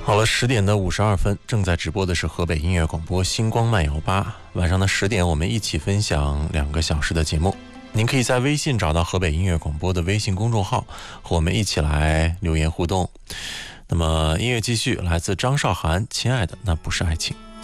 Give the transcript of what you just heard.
好了，10:52，正在直播的是河北音乐广播星光漫游吧。晚上的10点，我们一起分享2个小时的节目。您可以在微信找到河北音乐广播的微信公众号，和我们一起来留言互动。那么音乐继续，来自张韶涵，《亲爱的，那不是爱情》。